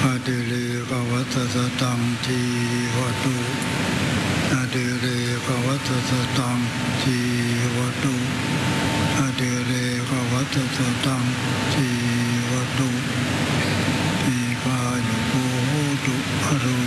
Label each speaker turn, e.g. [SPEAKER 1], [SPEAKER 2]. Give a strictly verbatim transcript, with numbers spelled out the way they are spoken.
[SPEAKER 1] อดิเรกวัตสตังทีวตุอดิเรกวัตสตังทีวตุอดิเรกวัตสตังทีวตุปีกายุโกตุอรุ